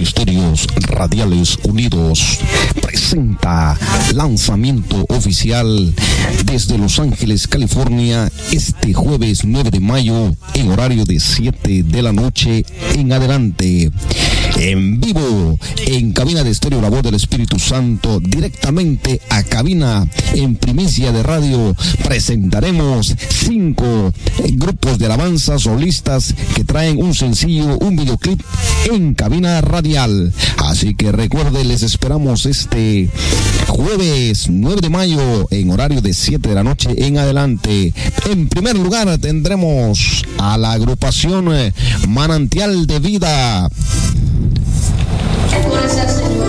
Ministerios Radiales Unidos presenta lanzamiento oficial desde Los Ángeles, California, este jueves 9 de mayo en horario de 7 de la noche en adelante. En vivo, en cabina de estéreo La Voz del Espíritu Santo, directamente a cabina en primicia de radio, presentaremos 5 grupos de alabanza solistas que traen un sencillo, un videoclip en cabina radial. Así que recuerde, les esperamos este jueves 9 de mayo en horario de 7 de la noche en adelante. En primer lugar tendremos a la agrupación Manantial de Vida. Fuerza, Señor.